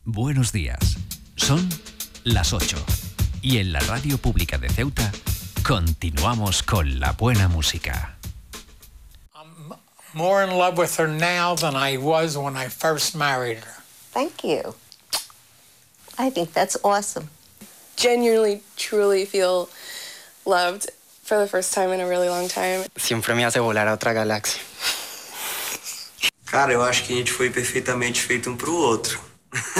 Buenos días. Son las 8. Y en la radio pública de Ceuta continuamos con la buena música. I'm more in love with her now than I was when I first married her. Thank you. I think that's awesome. Genuinely, truly feel loved for the first time in a really long time. Siempre me hace volar a otra galaxia. Cara, eu acho que a gente foi perfeitamente feito um pro outro.